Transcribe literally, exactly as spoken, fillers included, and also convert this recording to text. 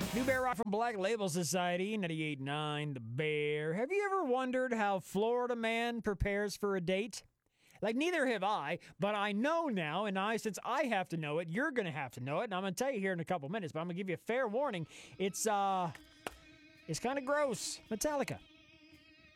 New Bear Rock from Black Label Society, ninety-eight point nine The Bear. Have you ever wondered how Florida man prepares for a date? Like, neither have I, but I know now, and I, since I have to know it, you're going to have to know it, and I'm going to tell you here in a couple minutes, but I'm going to give you a fair warning. It's, uh, it's kind of gross. Metallica.